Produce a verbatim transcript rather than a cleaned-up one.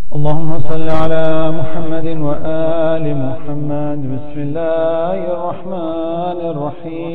اللهم صل على محمد وآل محمد. بسم الله الرحمن الرحيم.